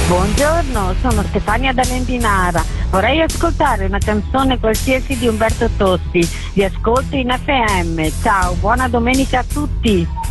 Buongiorno, sono Stefania da Lendinara. Vorrei ascoltare una canzone qualsiasi di Umberto Tozzi. Vi ascolto in FM. Ciao, buona domenica a tutti.